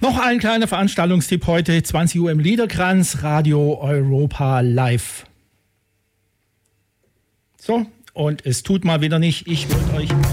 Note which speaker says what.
Speaker 1: Noch ein kleiner Veranstaltungstipp heute, 20 Uhr im Liederkranz, Radio Europa live. So, und es tut mal wieder nicht, ich wollte euch